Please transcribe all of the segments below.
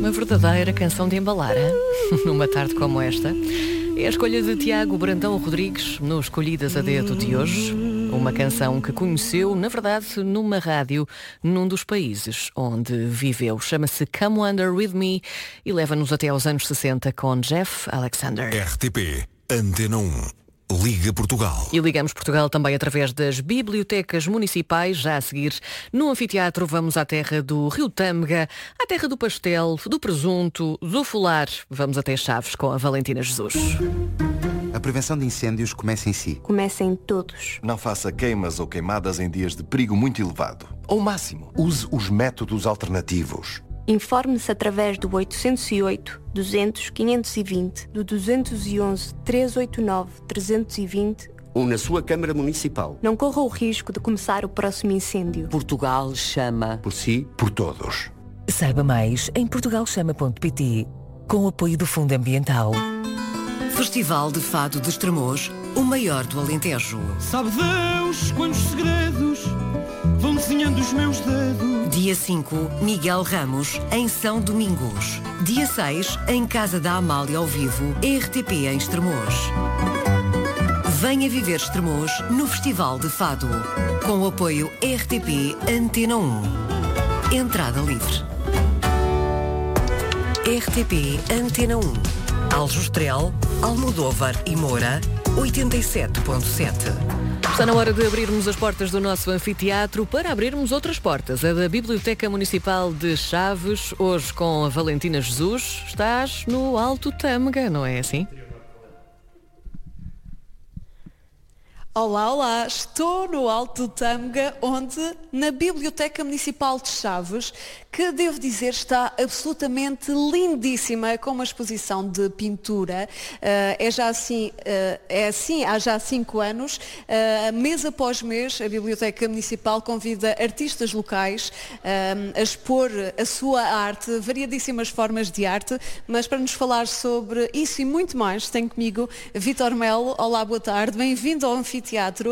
Uma verdadeira canção de embalar, hein? Numa tarde como esta. É a escolha de Tiago Brandão Rodrigues no Escolhidas a Dedo de hoje. Uma canção que conheceu, na verdade, numa rádio, num dos países onde viveu. Chama-se Come Wander With Me e leva-nos até aos anos 60 com Jeff Alexander. RTP, Antena 1. Liga Portugal. E ligamos Portugal também através das bibliotecas municipais. Já a seguir, no anfiteatro, vamos à terra do Rio Tâmega, à terra do pastel, do presunto, do folar. Vamos até Chaves com a Valentina Jesus. A prevenção de incêndios começa em si. Começa em todos. Não faça queimas ou queimadas em dias de perigo muito elevado. Ou máximo, use os métodos alternativos. Informe-se através do 808 200 520, do 211 389 320 ou na sua Câmara Municipal. Não corra o risco de começar o próximo incêndio. Portugal chama. Por si, por todos. Saiba mais em portugalchama.pt, com o apoio do Fundo Ambiental. Festival de Fado de Estremoz, o maior do Alentejo. Sabe Deus quantos segredos vão desenhando os meus dedos. Dia 5, Miguel Ramos, em São Domingos. Dia 6, em Casa da Amália ao vivo, RTP em Estremoz. Venha viver Estremoz no Festival de Fado, com o apoio RTP Antena 1. Entrada livre. RTP Antena 1. Aljustrel, Almodóvar e Moura, 87.7. Está na hora de abrirmos as portas do nosso anfiteatro para abrirmos outras portas. A da Biblioteca Municipal de Chaves, hoje com a Valentina Jesus. Estás no Alto Tâmega, não é assim? Olá, olá, estou no Alto Tâmega, onde na Biblioteca Municipal de Chaves, que devo dizer está absolutamente lindíssima, com uma exposição de pintura. É assim há já 5 anos, mês após mês, a Biblioteca Municipal convida artistas locais a expor a sua arte, variadíssimas formas de arte, mas para nos falar sobre isso e muito mais, tenho comigo Vítor Melo. Olá, boa tarde, bem-vindo ao anfiteatro.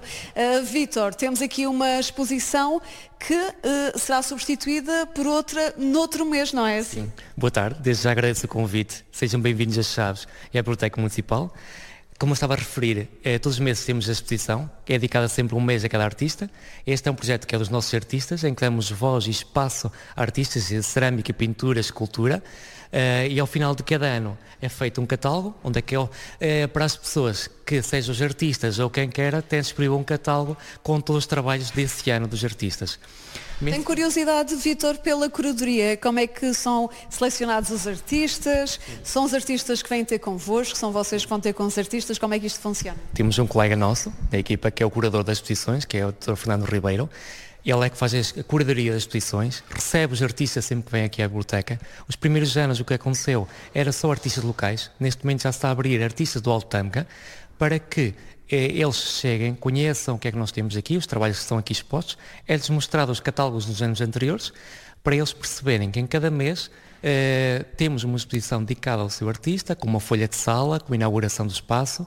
Vítor, temos aqui uma exposição que será substituída por outra noutro mês, não é assim? Sim. Boa tarde, desde já agradeço o convite. Sejam bem-vindos a Chaves e à Biblioteca Municipal. Como eu estava a referir, todos os meses temos a exposição, que é dedicada sempre um mês a cada artista. Este é um projeto que é dos nossos artistas, em que damos voz e espaço a artistas de cerâmica, pintura, escultura. E ao final de cada ano é feito um catálogo, onde para as pessoas que sejam os artistas ou quem queira, tem disponível um catálogo com todos os trabalhos desse ano dos artistas. Tenho curiosidade, Vítor, pela curadoria. Como é que são selecionados os artistas? São os artistas que vêm ter convosco? São vocês que vão ter com os artistas? Como é que isto funciona? Temos um colega nosso da equipa que é o curador das exposições, que é o Dr. Fernando Ribeiro. Ele é que faz a curadoria das exposições, recebe os artistas sempre que vêm aqui à biblioteca. Os primeiros anos o que aconteceu era só artistas locais. Neste momento já se está a abrir artistas do Alto Tâmega para que eles cheguem, conheçam o que é que nós temos aqui, os trabalhos que estão aqui expostos, é-lhes mostrado os catálogos dos anos anteriores, para eles perceberem que em cada mês temos uma exposição dedicada ao seu artista, com uma folha de sala, com a inauguração do espaço,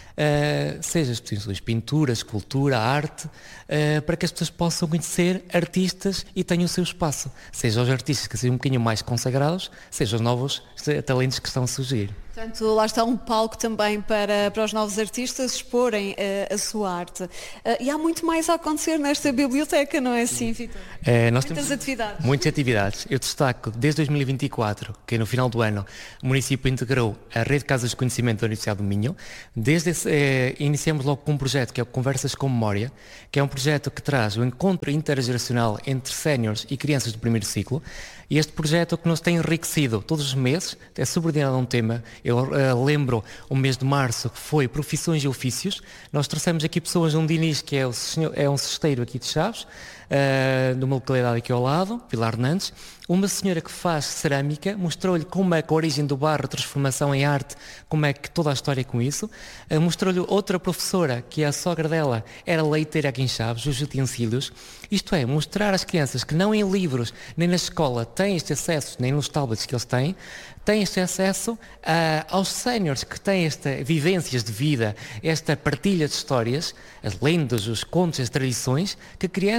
seja exposições, pintura, escultura, arte, para que as pessoas possam conhecer artistas e tenham o seu espaço, seja os artistas que sejam um bocadinho mais consagrados, seja os novos talentos que estão a surgir. Portanto, lá está um palco também para os novos artistas exporem a sua arte. E há muito mais a acontecer nesta biblioteca, não é assim, Vítor? Nós muitas atividades. Muitas atividades. Eu destaco, desde 2024, que no final do ano o município integrou a Rede de Casas de Conhecimento da Universidade do Minho. Iniciamos logo com um projeto que é o Conversas com Memória, que é um projeto que traz o encontro intergeracional entre séniores e crianças do primeiro ciclo. E este projeto que nos tem enriquecido todos os meses, é subordinado a um tema. Eu lembro o mês de março, que foi Profissões e Ofícios. Nós trouxemos aqui pessoas de um Diniz, que é um cesteiro aqui de Chaves, de uma localidade aqui ao lado, Pilar Hernandes. Uma senhora que faz cerâmica, mostrou-lhe como é que a origem do barro, a transformação em arte, como é que toda a história com isso. Mostrou-lhe outra professora, que a sogra dela era leiteira aqui em Chaves, os utensílios. Isto é, mostrar às crianças que não em livros, nem na escola, têm este acesso, nem nos tablets que eles têm este acesso aos séniores que têm vivências de vida, esta partilha de histórias, as lendas, os contos, as tradições, que crianças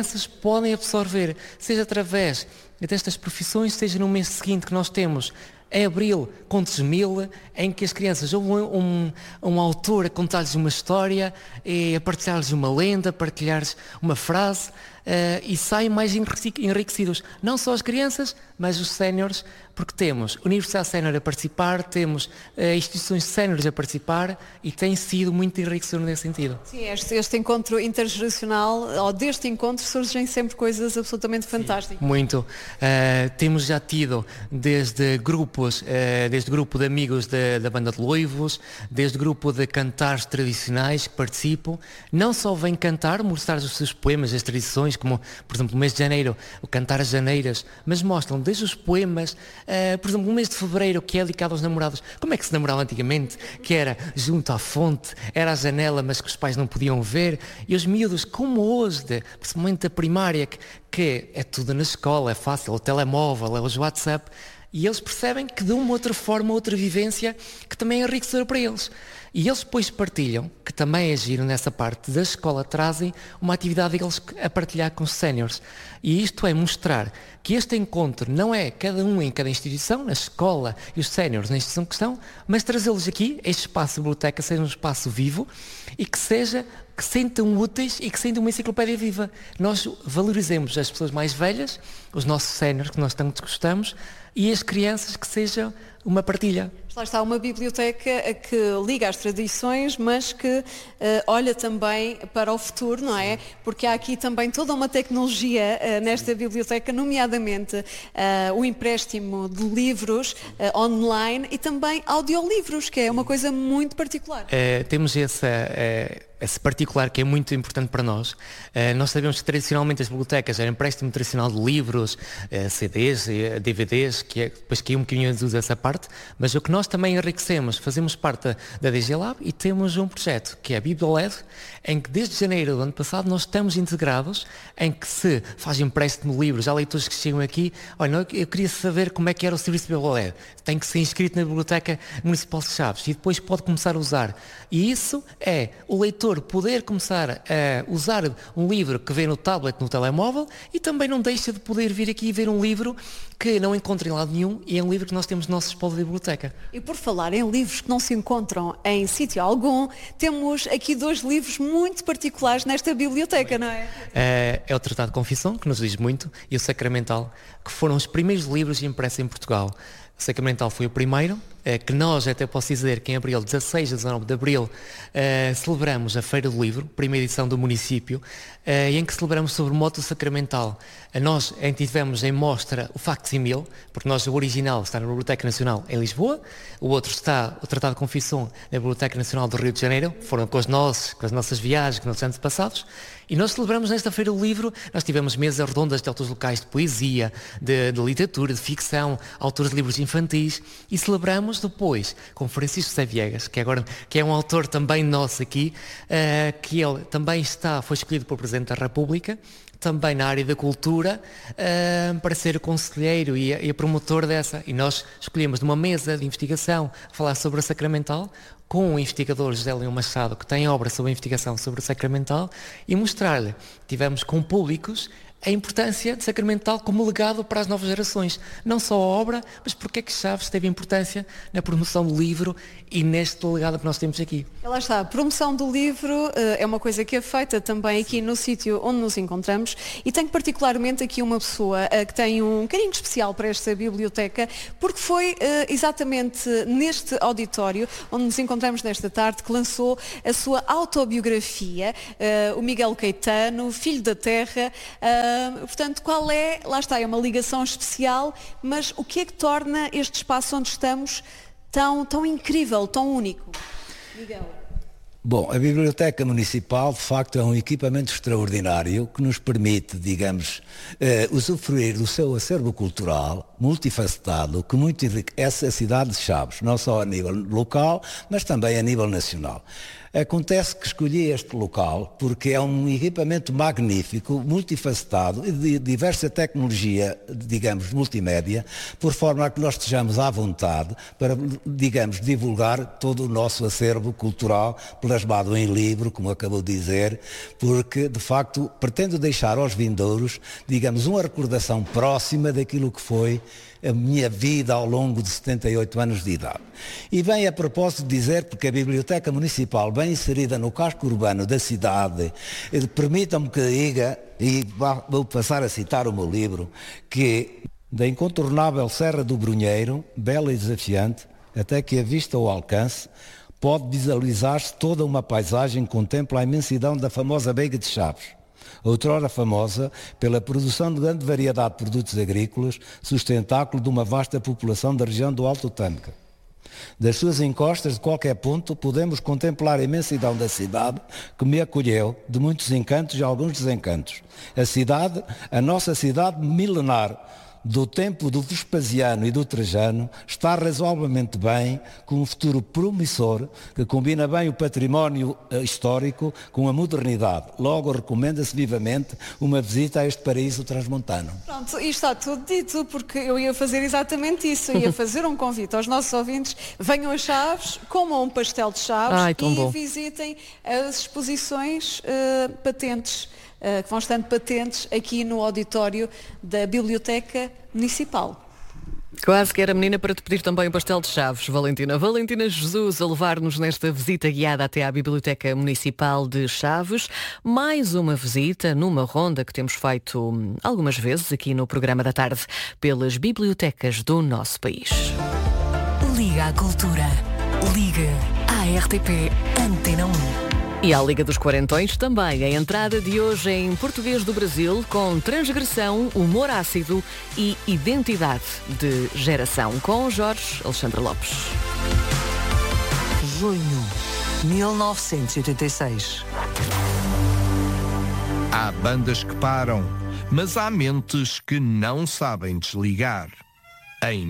podem absorver, seja através destas profissões, seja no mês seguinte que nós temos, em abril, Contos 1000, em que as crianças ouvem um autor a contar-lhes uma história, a partilhar-lhes uma lenda, a partilhar-lhes uma frase, e saem mais enriquecidos. Não só as crianças, mas os séniores, porque temos Universidade Sénior a participar, temos instituições séniores a participar, e tem sido muito enriquecedor nesse sentido. Sim, este encontro intergeracional, ou deste encontro, surgem sempre coisas absolutamente fantásticas. Muito. Temos já tido desde grupos, desde grupo de amigos da banda de Loivos, desde grupo de cantares tradicionais que participam, não só vêm cantar, mostrar os seus poemas, as tradições, como por exemplo no mês de janeiro, o Cantar as Janeiras, mas mostram desde os poemas, por exemplo no mês de fevereiro, que é dedicado aos namorados, como é que se namorava antigamente, que era junto à fonte, era à janela, mas que os pais não podiam ver, e os miúdos, como hoje, principalmente da primária, que é tudo na escola, é fácil, o telemóvel, é os WhatsApp, e eles percebem que de uma outra forma, outra vivência, que também é enriquecedora para eles. E eles depois partilham, que também é giro nessa parte da escola, trazem uma atividade deles a partilhar com os séniores. E isto é mostrar que este encontro não é cada um em cada instituição, na escola, e os séniores na instituição que estão, mas trazê-los aqui, este espaço de biblioteca, seja um espaço vivo e que sentam úteis e que sentem uma enciclopédia viva. Nós valorizemos as pessoas mais velhas, os nossos séniores, que nós tanto gostamos, e as crianças, que seja uma partilha. Lá está uma biblioteca que liga às tradições, mas que olha também para o futuro, não é? Porque há aqui também toda uma tecnologia nesta biblioteca, nomeadamente o empréstimo de livros online e também audiolivros, que é uma coisa muito particular. Temos esse particular que é muito importante para nós. Nós sabemos que tradicionalmente as bibliotecas eram empréstimo tradicional de livros, CDs, DVDs, depois caiu um bocadinho de uso essa parte, mas o que nós também enriquecemos, fazemos parte da DG Lab e temos um projeto que é a BiblioLED, em que desde janeiro do ano passado nós estamos integrados, em que se faz empréstimo de livros. Há leitores que chegam aqui, olha, eu queria saber como é que era o serviço de BiblioLED, tem que ser inscrito na Biblioteca Municipal de Chaves e depois pode começar a usar. E isso é o leitor poder começar a usar um livro que vê no tablet, no telemóvel, e também não deixa de poder vir aqui e ver um livro que não encontra em lado nenhum, e é um livro que nós temos no nosso espólio de biblioteca. E por falar em livros que não se encontram em sítio algum, temos aqui 2 livros muito particulares nesta biblioteca, não é? É o Tratado de Confissão, que nos diz muito, e o Sacramental, que foram os primeiros livros impressos em Portugal. O Sacramental foi o primeiro, que nós, até posso dizer que em abril, 16 a 19 de abril, celebramos a Feira do Livro, primeira edição do município, em que celebramos sobre o moto sacramental. Nós tivemos em mostra o facsímil, porque o original está na Biblioteca Nacional em Lisboa, o outro está, o Tratado de Confissão, na Biblioteca Nacional do Rio de Janeiro, foram com as nossas viagens, com os nossos antepassados, e nós celebramos nesta Feira do Livro, nós tivemos mesas redondas de autores locais de poesia, de literatura, de ficção, autores de livros infantis, e celebramos depois com Francisco José Viegas, que é um autor também nosso aqui, que ele também foi escolhido pelo Presidente da República, também na área da cultura, para ser o conselheiro e a promotor dessa. E nós escolhemos numa mesa de investigação falar sobre a Sacramental, com o investigador José Leão Machado, que tem obra sobre a investigação sobre o Sacramental, e mostrar-lhe, tivemos com públicos, a importância de Sacramental como legado para as novas gerações. Não só a obra, mas porque é que Chaves teve importância na promoção do livro e neste legado que nós temos aqui. Lá está, a promoção do livro é uma coisa que é feita também aqui no sítio onde nos encontramos, e tenho particularmente aqui uma pessoa que tem um carinho especial para esta biblioteca, porque foi exatamente neste auditório onde nos encontramos nesta tarde que lançou a sua autobiografia, o Miguel Caetano, Filho da Terra. Portanto, qual é, lá está, é uma ligação especial, mas o que é que torna este espaço onde estamos tão incrível, tão único? Miguel. Bom, a Biblioteca Municipal, de facto, é um equipamento extraordinário que nos permite, digamos, usufruir do seu acervo cultural multifacetado, que muito enriquece a cidade de Chaves, não só a nível local, mas também a nível nacional. Acontece que escolhi este local porque é um equipamento magnífico, multifacetado e de diversa tecnologia, digamos, multimédia, por forma a que nós estejamos à vontade para, digamos, divulgar todo o nosso acervo cultural plasmado em livro, como acabou de dizer, porque, de facto, pretendo deixar aos vindouros, digamos, uma recordação próxima daquilo que foi a minha vida ao longo de 78 anos de idade. E bem a propósito de dizer, porque a Biblioteca Municipal, bem inserida no casco urbano da cidade, permitam-me que diga, e vou passar a citar o meu livro, que da incontornável Serra do Brunheiro, bela e desafiante, até que a vista o alcance, pode visualizar-se toda uma paisagem que contempla a imensidão da famosa Veiga de Chaves, outrora famosa pela produção de grande variedade de produtos agrícolas, sustentáculo de uma vasta população da região do Alto Tâmega. Das suas encostas, de qualquer ponto, podemos contemplar a imensidão da cidade que me acolheu, de muitos encantos e alguns desencantos. A nossa cidade milenar, do tempo do Vespasiano e do Trajano, está razoavelmente bem, com um futuro promissor que combina bem o património histórico com a modernidade. Logo, recomenda-se vivamente uma visita a este paraíso transmontano. Pronto, e está tudo dito, porque eu ia fazer exatamente isso. Eu ia fazer um convite aos nossos ouvintes: venham a Chaves, comam um pastel de Chaves e visitem as exposições patentes, que vão estando patentes aqui no auditório da Biblioteca Municipal. Quase que era menina para te pedir também o pastel de Chaves, Valentina. Valentina Jesus a levar-nos nesta visita guiada até à Biblioteca Municipal de Chaves. Mais uma visita numa ronda que temos feito algumas vezes aqui no programa da tarde pelas bibliotecas do nosso país. Liga à Cultura. Liga à RTP Antena 1. E à Liga dos Quarentões também a entrada de hoje em Português do Brasil com transgressão, humor ácido e identidade de geração com Jorge Alexandre Lopes. Junho 1986. Há bandas que param, mas há mentes que não sabem desligar. Em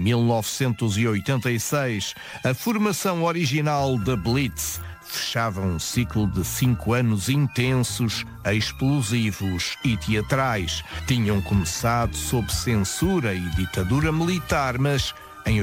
1986, a formação original da Blitz fechava um ciclo de 5 anos intensos, explosivos e teatrais. Tinham começado sob censura e ditadura militar, mas em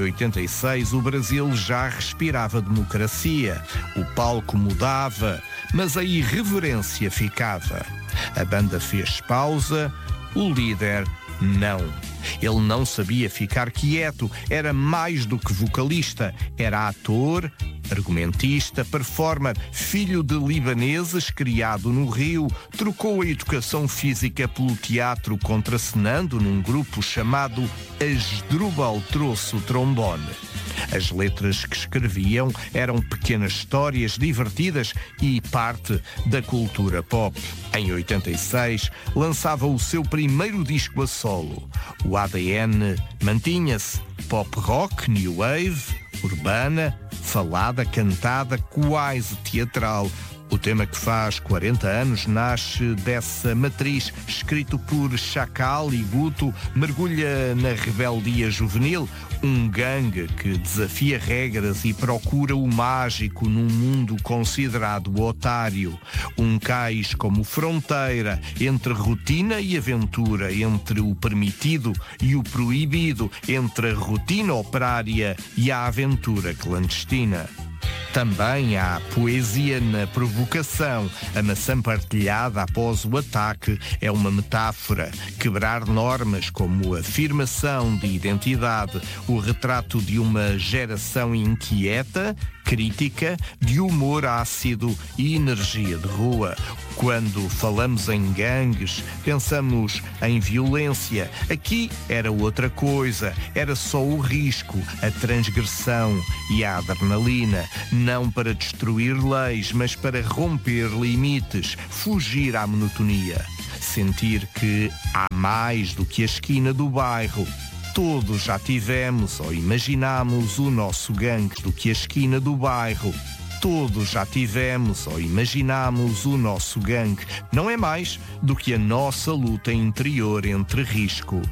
86 o Brasil já respirava democracia. O palco mudava, mas a irreverência ficava. A banda fez pausa, o líder não. Ele não sabia ficar quieto, era mais do que vocalista, era ator, argumentista, performer, filho de libaneses, criado no Rio, trocou a educação física pelo teatro, contracenando num grupo chamado Asdrubal trouxe o trombone. As letras que escreviam eram pequenas histórias divertidas e parte da cultura pop. Em 86, lançava o seu primeiro disco a solo. O ADN mantinha-se pop rock, new wave, urbana, falada, cantada, quase teatral. O tema que faz 40 anos nasce dessa matriz, escrito por Chacal e Guto, mergulha na rebeldia juvenil, um gangue que desafia regras e procura o mágico num mundo considerado otário. Um cais como fronteira entre rotina e aventura, entre o permitido e o proibido, entre a rotina operária e a aventura clandestina. Também há poesia na provocação. A maçã partilhada após o ataque é uma metáfora. Quebrar normas como afirmação de identidade, o retrato de uma geração inquieta, crítica, de humor ácido e energia de rua. Quando falamos em gangues, pensamos em violência. Aqui era outra coisa. Era só o risco, a transgressão e a adrenalina. Não para destruir leis, mas para romper limites, fugir à monotonia. Sentir que há mais do que a esquina do bairro. Todos já tivemos ou imaginamos o nosso gangue do que a esquina do bairro. Todos já tivemos ou imaginamos o nosso gangue. Não é mais do que a nossa luta interior entre risco